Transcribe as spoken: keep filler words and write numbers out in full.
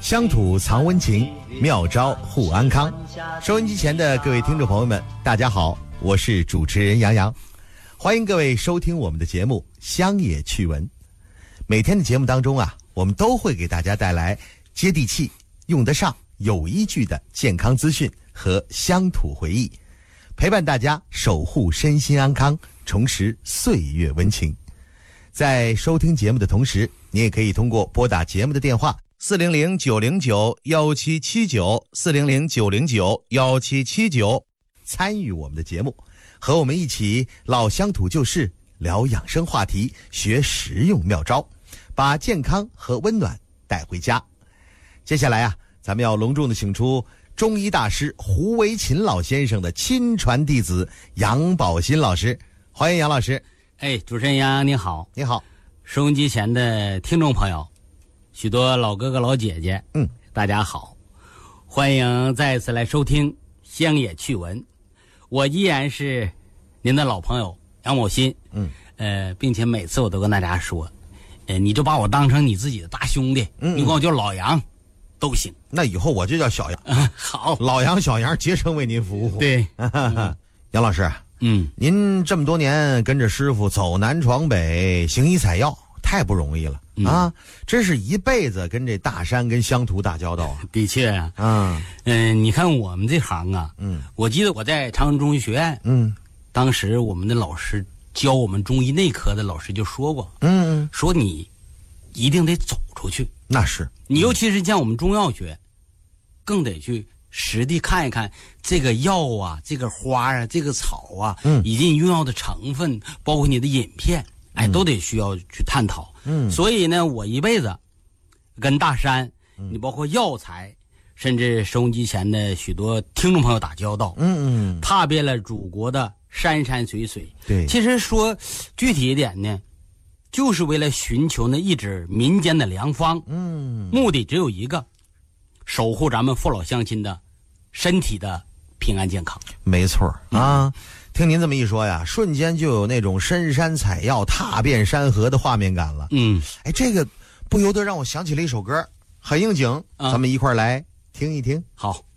乡土藏温情，妙招护安康。收音机前的各位听众朋友们，大家好，我是主持人杨洋，欢迎各位收听我们的节目《乡野趣闻》。每天的节目当中啊，我们都会给大家带来接地气、用得上、有依据的健康资讯和乡土回忆，陪伴大家守护身心安康，重拾岁月温情。在收听节目的同时，你也可以通过拨打节目的电话四零零九零九幺七七九四零零九零九幺七七九参与我们的节目，和我们一起唠乡土旧事，聊养生话题，学实用妙招，把健康和温暖带回家。接下来啊，咱们要隆重的请出中医大师胡维勤老先生的亲传弟子杨宝新老师，欢迎杨老师。 哎，主持人杨你好。 你好。 收音机前的听众朋友，许多老哥哥老姐姐， 嗯， 大家好，欢迎再次来收听乡野趣闻。我依然是您的老朋友杨宝新， 嗯， 呃，并且每次我都跟大家说，呃，你就把我当成你自己的大兄弟，嗯，你管我叫老杨都行。 那以后我就叫小杨。 啊、好， 老杨小杨竭诚为您服务。 对， 嗯、杨老师， 嗯， 您这么多年跟着师傅走南闯北，行医采药，太不容易了、嗯、啊！真是一辈子跟这大山跟乡土打交道啊。 的确啊， 嗯嗯、呃，你看我们这行啊， 嗯， 我记得我在长春中医学院， 嗯， 当时我们的老师教我们中医内科的老师就说过， 嗯嗯， 说你一定得走出去。 那是， 你尤其是像我们中药学，更得去实地看一看这个药啊，这个花啊，这个草啊，嗯，以及你用药的成分，包括你的饮片，哎，都得需要去探讨。嗯，所以呢，我一辈子跟大山，你包括药材，甚至收音机前的许多听众朋友打交道。 嗯嗯， 踏遍了祖国的山山水水。 对， 其实说具体一点呢，就是为了寻求那一纸民间的良方。嗯，目的只有一个，守护咱们父老乡亲的身体的平安健康。 没错啊、嗯，听您这么一说呀，瞬间就有那种深山采药、踏遍山河的画面感了。 嗯， 哎，这个不由得让我想起了一首歌，很应景， 啊、 咱们一块儿来听一听。 好。